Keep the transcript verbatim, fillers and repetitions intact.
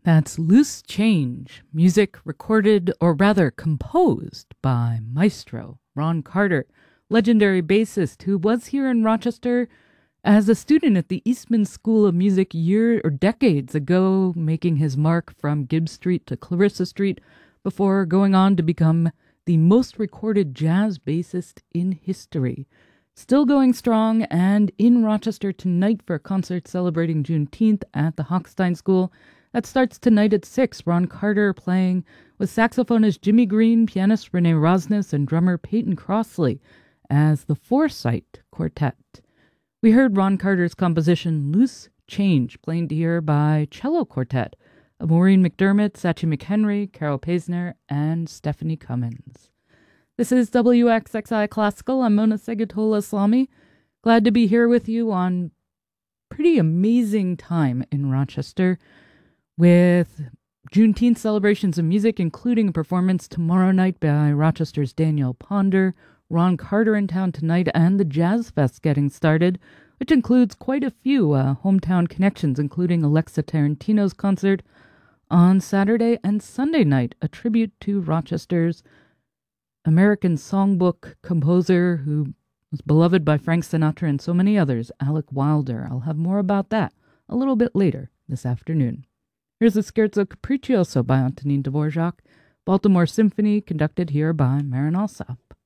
That's Loose Change, music recorded, or rather composed, by Maestro Ron Carter, legendary bassist who was here in Rochester as a student at the Eastman School of Music year or decades ago, making his mark from Gibbs Street to Clarissa Street before going on to become the most recorded jazz bassist in history. Still going strong and in Rochester tonight for a concert celebrating Juneteenth at the Hochstein School. That starts tonight at six. Ron Carter playing with saxophonist Jimmy Green, pianist Renee Rosnes, and drummer Peyton Crossley as the Foresight Quartet. We heard Ron Carter's composition Loose Change, played here by Cello Quartet of Maureen McDermott, Sachi McHenry, Carol Paisner, and Stephanie Cummins. This is W X X I Classical. I'm Mona Segatola Islami. Glad to be here with you on pretty amazing time in Rochester, with Juneteenth celebrations of music, including a performance tomorrow night by Rochester's Daniel Ponder, Ron Carter in town tonight, and the Jazz Fest getting started, which includes quite a few uh, hometown connections, including Alexa Tarantino's concert on Saturday and Sunday night, a tribute to Rochester's American songbook composer who was beloved by Frank Sinatra and so many others, Alec Wilder. I'll have more about that a little bit later this afternoon. Here's the Scherzo Capriccioso by Antonin Dvorak, Baltimore Symphony, conducted here by Marin Alsop.